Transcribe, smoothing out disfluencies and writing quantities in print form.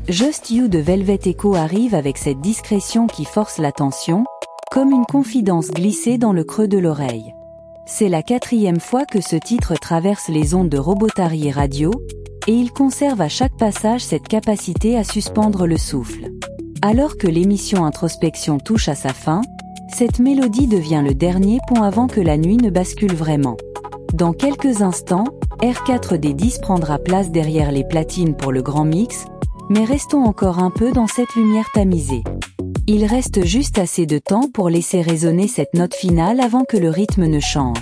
Just You de Velvet Echo arrive avec cette discrétion qui force l'attention, comme une confidence glissée dans le creux de l'oreille. C'est la 4e fois que ce titre traverse les ondes de Robotari Radio, et il conserve à chaque passage cette capacité à suspendre le souffle. Alors que l'émission Introspection touche à sa fin, cette mélodie devient le dernier pont avant que la nuit ne bascule vraiment. Dans quelques instants, R4D10 prendra place derrière les platines pour le grand mix, mais restons encore un peu dans cette lumière tamisée. Il reste juste assez de temps pour laisser résonner cette note finale avant que le rythme ne change.